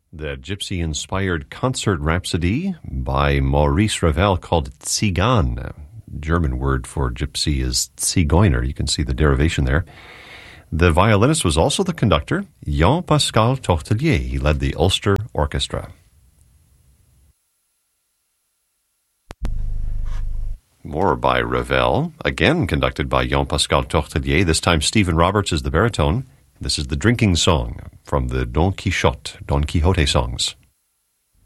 The gypsy-inspired concert rhapsody by Maurice Ravel called Tsigan. German word for gypsy is Zigeuner. You can see the derivation there. The violinist was also the conductor, Jean-Pascal Tortelier. He led the Ulster Orchestra. More by Ravel, again conducted by Jean-Pascal Tortelier. This time Stephen Roberts is the baritone. This is the drinking song from the Don Quixote songs.